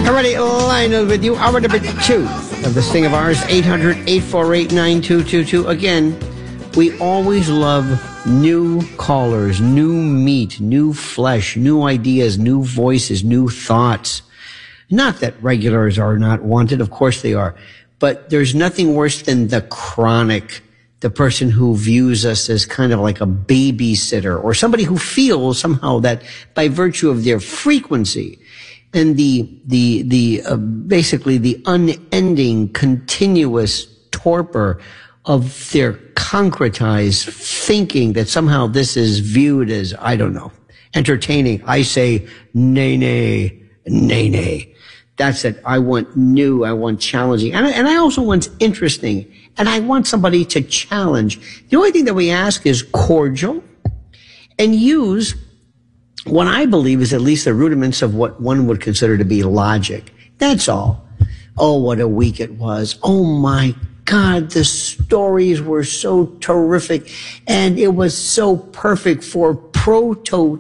Alrighty, Lionel with you. Hour number 2 of this thing of ours, 800-848-9222. Again, we always love new callers, new meat, new flesh, new ideas, new voices, new thoughts. Not that regulars are not wanted, of course they are. But there's nothing worse than the chronic, the person who views us as kind of like a babysitter or somebody who feels somehow that by virtue of their frequency and basically the unending continuous torpor of their concretized thinking that somehow this is viewed as, I don't know, entertaining. I say, nay. That's it. I want new. I want challenging. And I also want interesting. And I want somebody to challenge. The only thing that we ask is cordial and use what I believe is at least the rudiments of what one would consider to be logic. That's all. Oh, what a week it was. Oh my God, the stories were so terrific and it was so perfect for proto